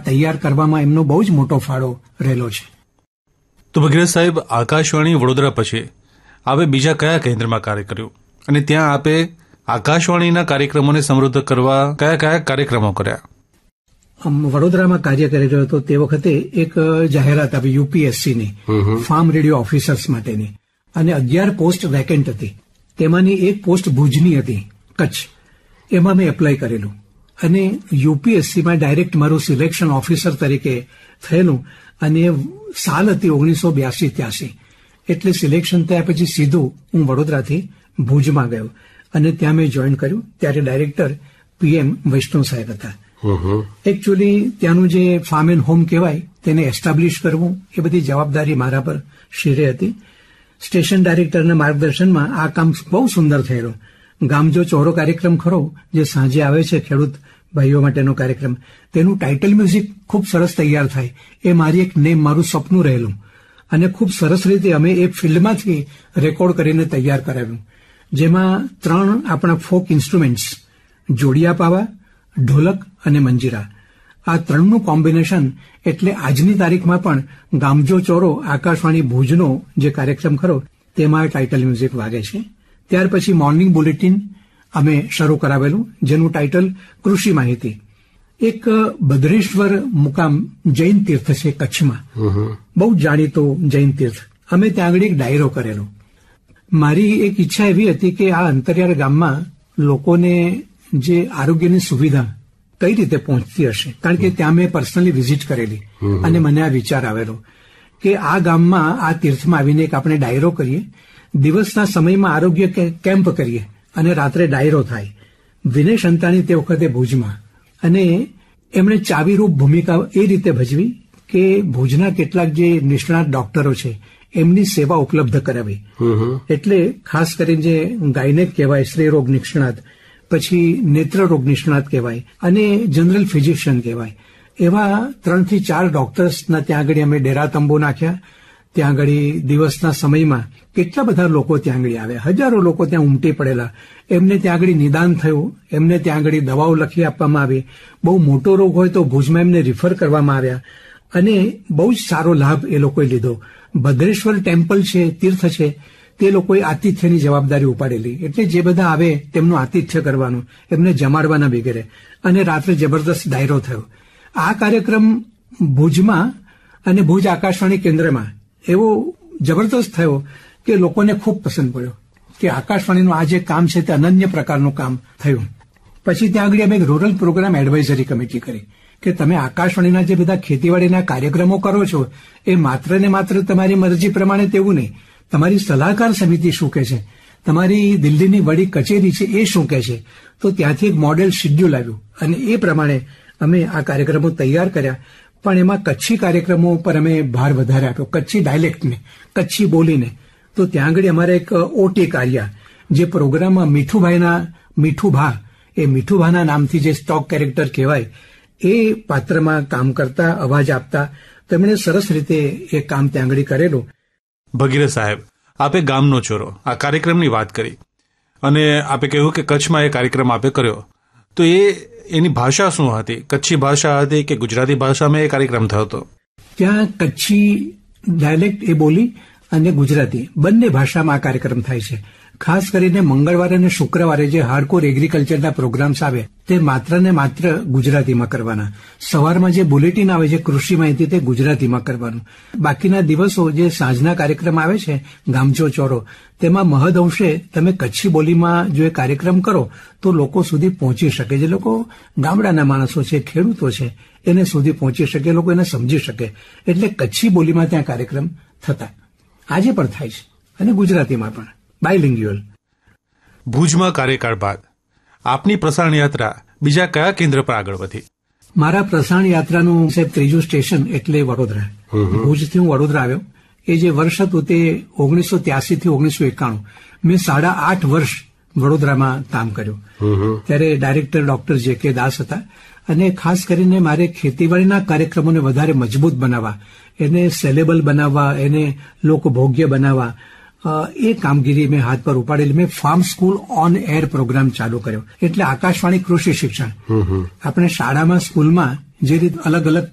તૈયાર કરવામાં એમનો બહુ જ મોટો ફાળો રહેલો છે. તો ભગીરથ સાહેબ, આકાશવાણી વડોદરા પછી આપે બીજા કયા કેન્દ્રમાં કાર્ય કર્યું અને ત્યાં આપે આકાશવાણીના કાર્યક્રમોને સમૃદ્ધ કરવા કયા કયા કાર્યક્રમો કર્યા? વડોદરામાં કાર્ય કરી રહ્યો હતો તે વખતે એક જાહેરાત આવી યુપીએસસીની, ફાર્મ રેડિયો ઓફિસર્સ માટેની, અને 11 પોસ્ટ વેકેન્ટ હતી. તેમાંની એક પોસ્ટ ભુજની હતી, કચ્છ. એમાં મેં એપ્લાય કરેલું અને યુપીએસસીમાં ડાયરેક્ટ મારું સિલેક્શન ઓફિસર તરીકે થયેલું. અને સાલ હતી 1982-83. એટલે સિલેક્શન થયા પછી સીધું હું વડોદરાથી ભુજમાં ગયો અને ત્યાં મેં જોઈન કર્યું. ત્યારે ડાયરેક્ટર PM વૈષ્ણવ સાહેબ હતા. એકચ્યુઅલી ત્યાંનું જે ફાર્મ એન્ડ હોમ કહેવાય તેને એસ્ટાબ્લિશ કરવું એ બધી જવાબદારી મારા પર શિરે હતી. સ્ટેશન ડાયરેક્ટરના માર્ગદર્શનમાં આ કામ બહુ સુંદર થયેલું. ગામજો ચોરો કાર્યક્રમ ખરો જે સાંજે આવે છે, ખેડૂત ભાઈઓ માટેનો કાર્યક્રમ, તેનું ટાઇટલ મ્યુઝિક ખૂબ સરસ તૈયાર થાય એ મારી મારું સપનું રહેલું. અને ખૂબ સરસ રીતે અમે એ ફિલ્ડમાંથી રેકોર્ડ કરીને તૈયાર કરાવ્યું, જેમાં 3 આપણા ફોક ઇન્સ્ટ્રુમેન્ટ્સ, જોડિયા પાવા, ઢોલક અને મંજીરા, આ 3નું કોમ્બિનેશન. એટલે આજની તારીખમાં પણ ગામજો ચોરો આકાશવાણી ભુજનો જે કાર્યક્રમ ખરો તેમાં ટાઇટલ મ્યુઝિક વાગે છે. ત્યાર પછી મોર્નિંગ બુલેટિન અમે શરૂ કરાવેલું, જેનું ટાઇટલ કૃષિ માહિતી. એક ભદ્રેશ્વર મુકામ જૈન તીર્થ છે કચ્છમાં, બહુ જ જાણીતો જૈન તીર્થ. અમે ત્યાં આગળ એક ડાયરો કરેલો. મારી એક ઈચ્છા એવી હતી કે આ અંતરિયાળ ગામમાં લોકોને જે આરોગ્યની સુવિધા કઈ રીતે પહોંચતી હશે, કારણ કે ત્યાં મેં પર્સનલી વિઝિટ કરેલી અને મને આ વિચાર આવેલો કે આ ગામમાં આ તીર્થમાં આવીને એક આપણે ડાયરો કરીએ, દિવસના સમયમાં આરોગ્ય કેમ્પ કરીએ અને રાત્રે ડાયરો થાય. વિનય સંતાણી તે વખતે ભુજમાં, અને એમણે ચાવીરૂપ ભૂમિકા એ રીતે ભજવી કે ભુજના કેટલાક જે નિષ્ણાત ડોક્ટરો છે એમની સેવા ઉપલબ્ધ કરાવી. એટલે ખાસ કરીને જે ગાયનેક કહેવાય, સ્ત્રી રોગ નિષ્ણાત, પછી નેત્ર રોગ નિષ્ણાત કહેવાય અને જનરલ ફિઝિશિયન કહેવાય, એવા 3 થી 4 ડોક્ટર્સના ત્યાં આગળ અમે ડેરા તંબુ નાખ્યા. ત્યાં આગળ દિવસના સમયમાં કેટલા બધા લોકો ત્યાં આગળ આવ્યા, હજારો લોકો ત્યાં ઉમટી પડેલા. એમને ત્યાં આગળ નિદાન થયું, એમને ત્યાં આગળ દવાઓ લખી આપવામાં આવી. બહુ મોટો રોગ હોય તો ભુજમાં એમને રિફર કરવામાં આવ્યા અને બહુ જ સારો લાભ એ લોકોએ લીધો. ભદ્રેશ્વર ટેમ્પલ છે, તીર્થ છે, તે લોકોએ આતિથ્યની જવાબદારી ઉપાડેલી. એટલે જે બધા આવે તેમનું આતિથ્ય કરવાનું, એમને જમાડવાના વગેરે. અને રાત્રે જબરદસ્ત ડાયરો થયો. આ કાર્યક્રમ ભુજમાં અને ભુજ આકાશવાણી કેન્દ્રમાં એવો જબરદસ્ત થયો કે લોકોને ખૂબ પસંદ પડ્યો કે આકાશવાણીનું આ જે કામ છે તે અનન્ય પ્રકારનું કામ થયું. પછી ત્યાં આગળ અમે એક રૂરલ પ્રોગ્રામ એડવાઇઝરી કમિટી કરી કે તમે આકાશવાણીના જે બધા ખેતીવાડીના કાર્યક્રમો કરો છો એ માત્ર ને માત્ર તમારી મરજી પ્રમાણે તેવું નહીં, તમારી સલાહકાર સમિતિ શું કહે છે, તમારી દિલ્હીની વડી કચેરી છે એ શું કહે છે. તો ત્યાંથી એક મોડેલ શિડ્યુલ આવ્યું અને એ પ્રમાણે અમે આ કાર્યક્રમો તૈયાર કર્યા. પણ એમાં કચ્છી કાર્યક્રમો પર અમે ભાર વધારે આપ્યો, કચ્છી ડાયલેક્ટને, કચ્છી બોલીને. તો ત્યાં આગળ અમારે એક ઓટી કાર્ય, જે પ્રોગ્રામમાં મીઠુભા, એ મીઠુભાના નામથી જે સ્ટોક કેરેક્ટર કહેવાય એ પાત્રમાં કામ કરતા, અવાજ આપતા. તેમણે સરસ રીતે એ કામ ત્યાં આગળ કરેલું. ભગીરથ સાહેબ, આપે ગામનો ચોરો આ કાર્યક્રમની વાત કરી અને આપે કહ્યું કે કચ્છમાં એ કાર્યક્રમ આપે કર્યો. તો એની ભાષા શું હતી? કચ્છી ભાષા હતી કે ગુજરાતી ભાષામાં એ કાર્યક્રમ થયો હતો? ત્યાં કચ્છી ડાયલેક્ટ એ બોલી અને ગુજરાતી બંને ભાષામાં આ કાર્યક્રમ થાય છે. ખાસ કરીને મંગળવારે અને શુક્રવારે જે હાર્ડકોર એગ્રીકલ્ચરના પ્રોગ્રામ્સ આવે તે માત્ર ને માત્ર ગુજરાતીમાં કરવાના. સવારમાં જે બુલેટિન આવે છે કૃષિ માહિતી તે ગુજરાતીમાં કરવાનું. બાકીના દિવસો જે સાંજના કાર્યક્રમ આવે છે ગામજો ચોરો, તેમાં મહદઅંશે તમે કચ્છી બોલીમાં જો એ કાર્યક્રમ કરો તો લોકો સુધી પહોંચી શકે. જે લોકો ગામડાના માણસો છે, ખેડૂતો છે, એને સુધી પહોંચી શકે, લોકો એને સમજી શકે. એટલે કચ્છી બોલીમાં ત્યાં કાર્યક્રમ થતા, આજે પણ થાય છે, અને ગુજરાતીમાં પણ બાયલિંગ્યુઅલ. ભુજમાં કાર્યકાળ બાદ આપની પ્રસારણ યાત્રા બીજા કયા કેન્દ્ર પર આગળ વધી? મારા પ્રસારણ યાત્રાનું ત્રીજું સ્ટેશન એટલે વડોદરા. ભુજથી હું વડોદરા આવ્યો. એ જે વર્ષ હતું તે 1983 થી 1991. મેં 8.5 વર્ષ વડોદરામાં કામ કર્યું. ત્યારે ડાયરેક્ટર ડોક્ટર JK દાસ હતા અને ખાસ કરીને મારે ખેતીવાડીના કાર્યક્રમોને વધારે મજબૂત બનાવવા, એને સેલેબલ બનાવવા, એને લોકભોગ્ય બનાવવા, એ કામગીરી મેં હાથ પર ઉપાડેલી. મેં farm school on air programme ચાલુ કર્યો. એટલે આકાશવાણી કૃષિ શિક્ષણ. આપણે શાળામાં, સ્કૂલમાં જે રીતે અલગ અલગ